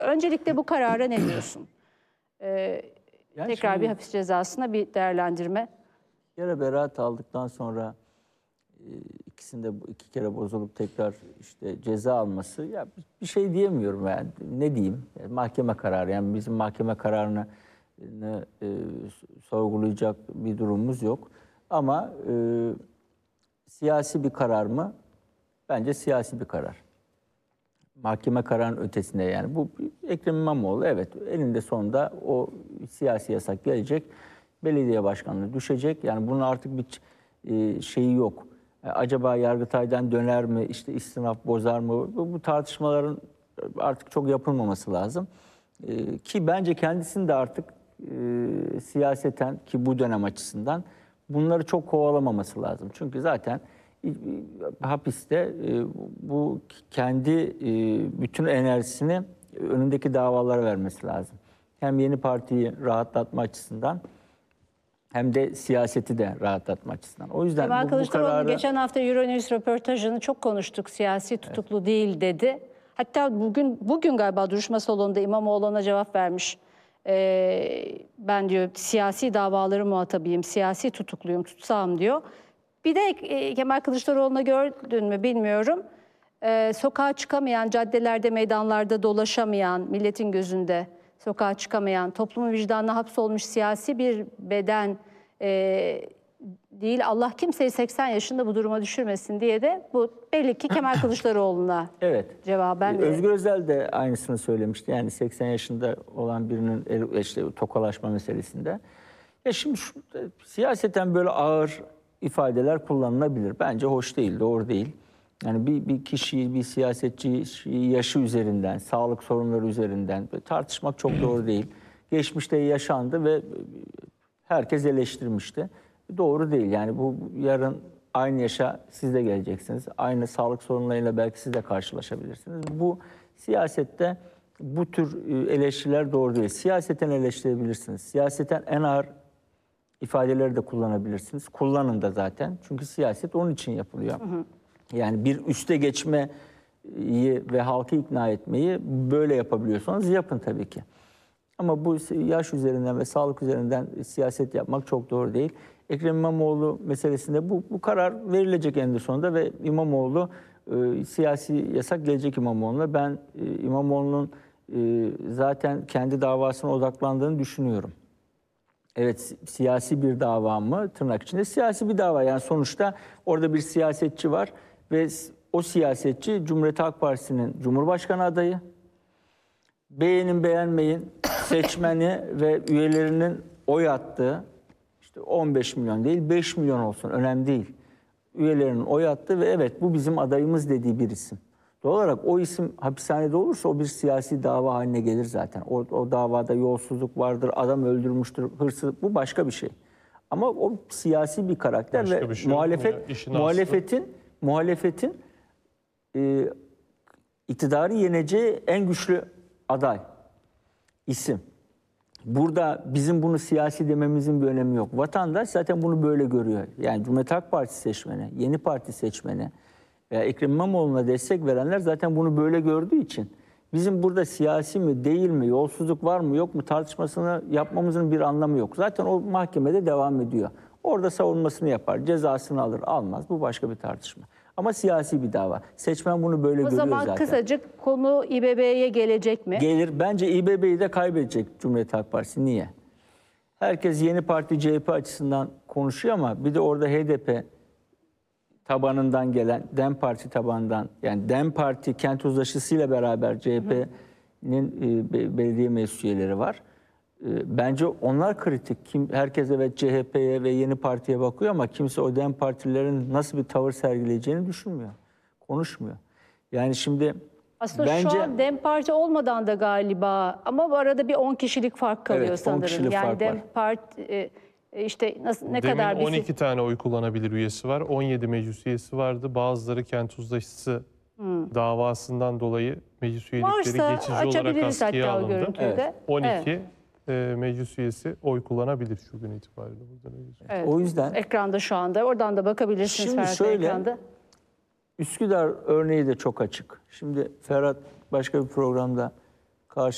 Öncelikle bu karara ne diyorsun? Tekrar şimdi, bir hapis cezasına bir değerlendirme. Yere beraat aldıktan sonra ikisinde iki kere bozulup tekrar işte ceza alması, ya bir şey diyemiyorum yani. Ne diyeyim? Yani mahkeme kararı, yani bizim mahkeme kararını sorgulayacak bir durumumuz yok. Ama siyasi bir karar mı? Bence siyasi bir karar. Mahkeme kararının ötesinde, yani bu Ekrem İmamoğlu, evet, eninde sonunda o siyasi yasak gelecek. Belediye başkanlığı düşecek. Yani bunun artık bir şeyi yok. Acaba Yargıtay'dan döner mi? İşte istinaf bozar mı? Bu tartışmaların artık çok yapılmaması lazım. Ki bence kendisini de artık siyaseten, ki bu dönem açısından bunları çok kovalamaması lazım. Çünkü zaten hapiste bu kendi bütün enerjisini önündeki davalara vermesi lazım. Hem yeni partiyi rahatlatma açısından hem de siyaseti de rahatlatma açısından. O yüzden Kemal Kılıçdaroğlu kararı... geçen hafta Euronews röportajını çok konuştuk. Siyasi tutuklu değil dedi. Hatta bugün galiba duruşma salonunda İmamoğlu'na cevap vermiş. Ben diyor siyasi davaları muhatabıyım, siyasi tutukluyum, tutsam diyor. Bir de Kemal Kılıçdaroğlu'na gördün mü bilmiyorum. Sokağa çıkamayan, caddelerde, meydanlarda dolaşamayan, milletin gözünde sokağa çıkamayan, toplumun vicdanına hapsolmuş siyasi bir beden değil. Allah kimseyi 80 yaşında bu duruma düşürmesin diye de bu belli ki Kemal Kılıçdaroğlu'na evet. cevaben de. Özgür Özel de aynısını söylemişti. Yani 80 yaşında olan birinin işte tokalaşma meselesinde. Ya şimdi siyaseten böyle ağır ifadeler kullanılabilir. Bence hoş değil, doğru değil. Yani bir kişiyi, bir siyasetçi yaşı üzerinden, sağlık sorunları üzerinden tartışmak çok doğru değil. Geçmişte yaşandı ve herkes eleştirmişti. Doğru değil. Yani bu yarın aynı yaşa siz de geleceksiniz. Aynı sağlık sorunlarıyla belki siz de karşılaşabilirsiniz. Bu siyasette bu tür eleştiriler doğru değil. Siyaseten eleştirebilirsiniz. Siyaseten en ağır ifadeleri de kullanabilirsiniz. Kullanın da zaten. Çünkü siyaset onun için yapılıyor. Yani bir üste geçmeyi ve halkı ikna etmeyi böyle yapabiliyorsanız yapın tabii ki. Ama bu yaş üzerinden ve sağlık üzerinden siyaset yapmak çok doğru değil. Ekrem İmamoğlu meselesinde bu karar verilecek eninde sonunda ve İmamoğlu siyasi yasak gelecek İmamoğlu'na. Ben İmamoğlu'nun zaten kendi davasına odaklandığını düşünüyorum. Evet, siyasi bir dava mı? Tırnak içinde siyasi bir dava. Yani sonuçta orada bir siyasetçi var ve o siyasetçi Cumhuriyet Halk Partisi'nin Cumhurbaşkanı adayı. Beğenin beğenmeyin, seçmeni ve üyelerinin oy attığı, işte 15 milyon değil 5 milyon olsun önemli değil. Üyelerinin oy attığı ve evet bu bizim adayımız dediği bir isim. Doğal olarak o isim hapishanede olursa o bir siyasi dava haline gelir zaten. O davada yolsuzluk vardır, adam öldürmüştür, hırsız, bu başka bir şey. Ama o siyasi bir karakter başka ve bir şey muhalefetin iktidarı yeneceği en güçlü aday, isim. Burada bizim bunu siyasi dememizin bir önemi yok. Vatandaş zaten bunu böyle görüyor. Yani Cumhuriyet Halk Partisi seçmeni, Yeni Parti seçmeni veya Ekrem İmamoğlu'na destek verenler zaten bunu böyle gördüğü için bizim burada siyasi mi değil mi, yolsuzluk var mı yok mu tartışmasını yapmamızın bir anlamı yok. Zaten o mahkemede devam ediyor. Orada savunmasını yapar, cezasını alır, almaz. Bu başka bir tartışma. Ama siyasi bir dava. Seçmen bunu böyle görüyor zaten. O zaman kısacık konu İBB'ye gelecek mi? Gelir. Bence İBB'yi de kaybedecek Cumhuriyet Halk Partisi. Niye? Herkes Yeni Parti CHP açısından konuşuyor ama bir de orada HDP tabanından gelen, DEM Parti tabanından, yani DEM Parti kent uzlaşısıyla beraber CHP'nin belediye meclis üyeleri var. Bence onlar kritik. Herkes evet CHP'ye ve Yeni Parti'ye bakıyor ama kimse o DEM partilerin nasıl bir tavır sergileyeceğini düşünmüyor. Konuşmuyor. Yani şimdi aslında bence, şu an DEM Parti olmadan da galiba ama bu arada bir 10 kişilik fark kalıyor evet, sanırım. 10 kişilik yani fark DEM var. Parti işte ne Demin kadar 12 tane oy kullanabilir üyesi var. 17 meclis üyesi vardı. Bazıları kent uzlaşısı davasından dolayı meclis üyelikleri geçici olarak askıya alındı. Evet. 12 meclis üyesi oy kullanabilir şu gün itibariyle. Evet. O yüzden ekranda şu anda. Oradan da bakabilirsiniz. Şimdi Ferhat şöyle, ekranda. Üsküdar örneği de çok açık. Şimdi Ferhat başka bir programda